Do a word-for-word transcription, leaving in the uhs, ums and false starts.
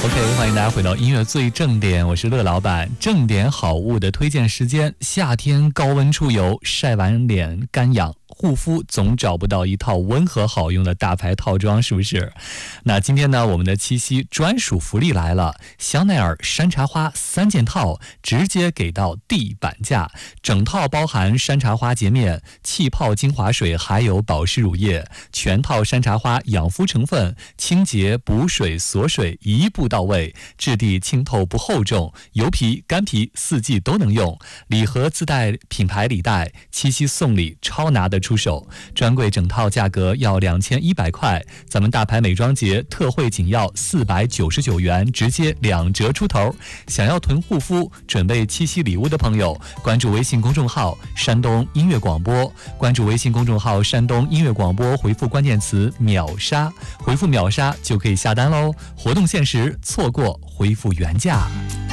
OK， 欢迎大家回到音乐最正点，我是乐老板。正点好物的推荐时间，夏天高温出游，晒完脸干痒，护肤总找不到一套温和好用的大牌套装，是不是？那今天呢，我们的七夕专属福利来了，香奈儿山茶花三件套直接给到地板价，整套包含山茶花洁面、气泡精华水，还有保湿乳液，全套山茶花养肤成分，清洁补水锁水一步到位，质地清透不厚重，油皮干皮四季都能用。礼盒自带品牌礼袋，七夕送礼超拿得出手，专柜整套价格要两千一百块，咱们大牌美妆节特惠仅要四百九十九元，直接两折出头。想要囤护肤准备七夕礼物的朋友，关注微信公众号山东音乐广播，关注微信公众号山东音乐广播，回复关键词秒杀，回复秒杀就可以下单喽，活动限时，错过回复原价。